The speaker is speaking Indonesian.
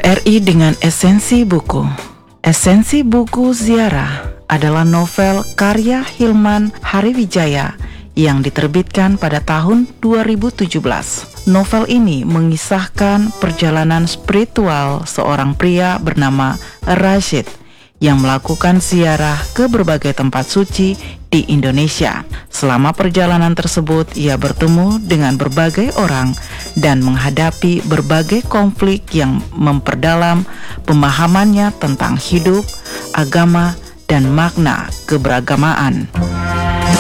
RI dengan esensi buku. Esensi buku Ziarah adalah novel karya Hilman Hariwijaya yang diterbitkan pada tahun 2017. Novel ini mengisahkan perjalanan spiritual seorang pria bernama Rashid yang melakukan ziarah ke berbagai tempat suci di Indonesia. Selama perjalanan tersebut, ia bertemu dengan berbagai orang dan menghadapi berbagai konflik yang memperdalam pemahamannya tentang hidup, agama, dan makna keberagamaan.